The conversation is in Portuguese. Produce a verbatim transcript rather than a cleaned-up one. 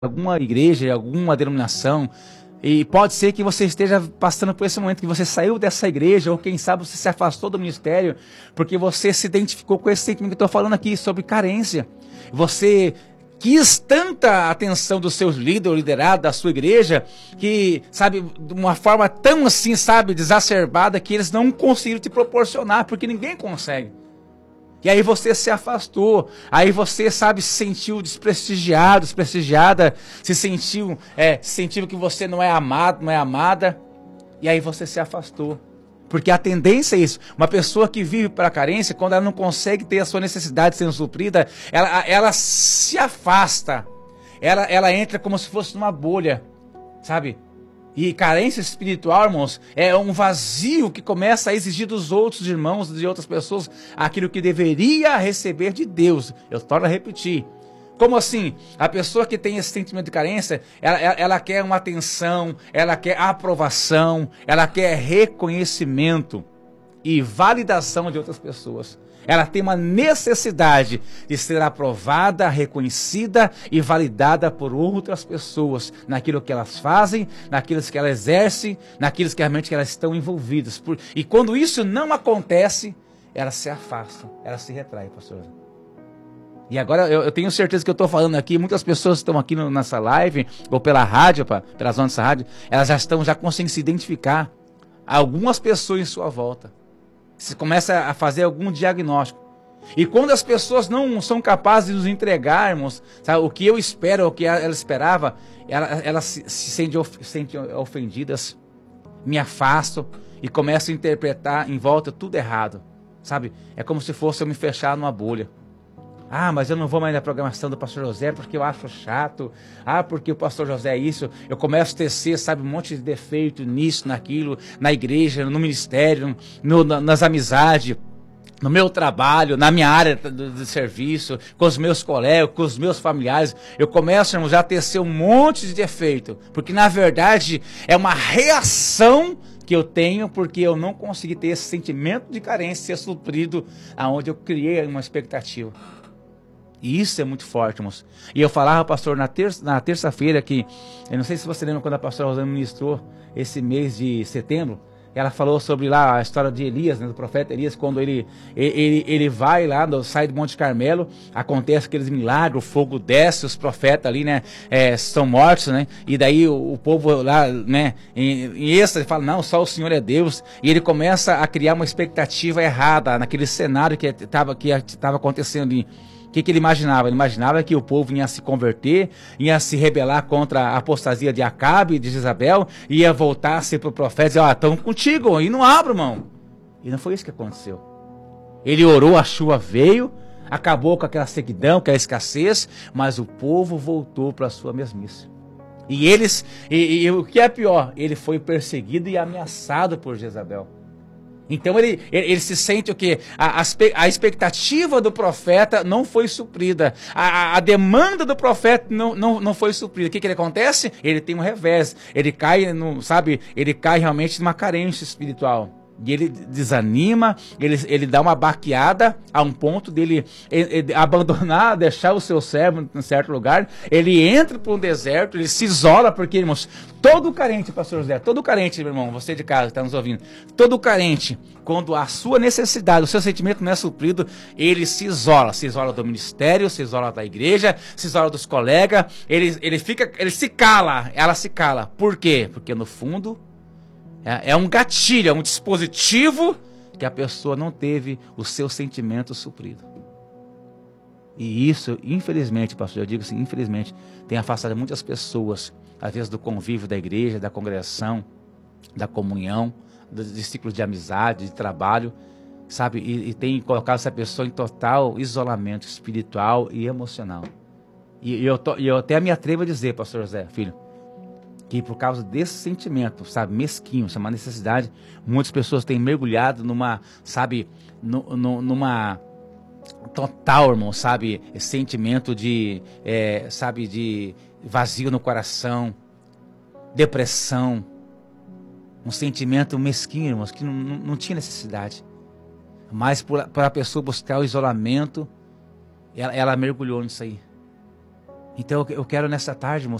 alguma igreja, alguma denominação, e pode ser que você esteja passando por esse momento, que você saiu dessa igreja, ou quem sabe você se afastou do ministério, porque você se identificou com esse sentimento que eu estou falando aqui, sobre carência. Você quis tanta atenção dos seus líderes, liderado da sua igreja, que, sabe, de uma forma tão assim, sabe, desacerbada, que eles não conseguiram te proporcionar, porque ninguém consegue. E aí você se afastou, aí você, sabe, se sentiu desprestigiado, desprestigiada, se sentiu, é, sentiu que você não é amado, não é amada, e aí você se afastou. Porque a tendência é isso, uma pessoa que vive para a carência, quando ela não consegue ter a sua necessidade sendo suprida, ela, ela se afasta, ela, ela entra como se fosse numa bolha, sabe? E carência espiritual, irmãos, é um vazio que começa a exigir dos outros irmãos, de outras pessoas, aquilo que deveria receber de Deus. Eu torno a repetir. Como assim? A pessoa que tem esse sentimento de carência, ela, ela, ela quer uma atenção, ela quer aprovação, ela quer reconhecimento e validação de outras pessoas. Ela tem uma necessidade de ser aprovada, reconhecida e validada por outras pessoas, naquilo que elas fazem, naquilo que elas exercem, naquilo que realmente elas estão envolvidas. Por... E quando isso não acontece, elas se afastam, elas se retraem, pastor. E agora eu, eu tenho certeza que eu estou falando aqui, muitas pessoas que estão aqui no, nessa live, ou pela rádio, pá, pelas ondas dessa rádio, elas já estão, já conseguem se identificar. Algumas pessoas em sua volta. Você começa a fazer algum diagnóstico. E quando as pessoas não são capazes de nos entregar, irmãos, sabe, o que eu espero, o que ela esperava, elas ela se, se sentem of, sente ofendidas, me afastam e começam a interpretar em volta tudo errado. Sabe? É como se fosse eu me fechar numa bolha. Ah, mas eu não vou mais na programação do pastor José porque eu acho chato. Ah, porque o pastor José é isso. Eu começo a tecer, sabe, um monte de defeito nisso, naquilo, na igreja, no ministério, no, na, nas amizades, no meu trabalho, na minha área de, de serviço, com os meus colegas, com os meus familiares. Eu começo, irmão, já a tecer um monte de defeito. Porque, na verdade, é uma reação que eu tenho porque eu não consegui ter esse sentimento de carência ser suprido aonde eu criei uma expectativa. E isso é muito forte, irmãos. E eu falava, pastor, na, terça, na terça-feira que, eu não sei se você lembra quando a pastora Rosana ministrou esse mês de setembro, ela falou sobre lá a história de Elias, né, do profeta Elias, quando ele, ele, ele vai lá, sai do Monte Carmelo, acontece aqueles milagres, o fogo desce, os profetas ali, né, é, são mortos, né, e daí o, o povo lá, né, em, em êxtase, fala, não, só o Senhor é Deus, e ele começa a criar uma expectativa errada naquele cenário que estava que estava acontecendo ali. O que, que ele imaginava? Ele imaginava que o povo ia se converter, ia se rebelar contra a apostasia de Acabe e de Jezabel, ia voltar-se para o profeta e dizer, ó, oh, estão contigo, e não abra mão. E não foi isso que aconteceu. Ele orou, a chuva veio, acabou com aquela sequidão, aquela escassez, mas o povo voltou para a sua mesmice. E eles, e, e o que é pior, ele foi perseguido e ameaçado por Jezabel. Então ele, ele, ele se sente o quê? A, a, a expectativa do profeta não foi suprida. A, a, a demanda do profeta não, não, não foi suprida. O que, que ele acontece? Ele tem um revés. Ele cai, no, sabe? Ele cai realmente numa carência espiritual. E ele desanima, ele, ele dá uma baqueada a um ponto dele ele, ele abandonar, deixar o seu servo em certo lugar. Ele entra para um deserto, ele se isola, porque, irmãos, todo carente, pastor José, todo carente, meu irmão, você de casa que está nos ouvindo, todo carente, quando a sua necessidade, o seu sentimento não é suprido, ele se isola, se isola do ministério, se isola da igreja, se isola dos colegas, ele, ele fica, ele se cala, ela se cala. Por quê? Porque no fundo é um gatilho, é um dispositivo que a pessoa não teve o seu sentimento suprido. E isso, infelizmente, pastor, eu digo assim, infelizmente, tem afastado muitas pessoas, às vezes do convívio da igreja, da congregação, da comunhão, do, de ciclo de amizade, de trabalho, sabe? E, e tem colocado essa pessoa em total isolamento espiritual e emocional. E, e eu, to, e eu até me atrevo a dizer, pastor José, filho, que por causa desse sentimento, sabe, mesquinho, essa uma necessidade, muitas pessoas têm mergulhado numa, sabe, no, no, numa total, irmão, sabe, esse sentimento de, é, sabe, de vazio no coração, depressão, um sentimento mesquinho, irmãos, que não, não, não tinha necessidade, mas para a pessoa buscar o isolamento, ela, ela mergulhou nisso aí. Então eu quero nessa tarde,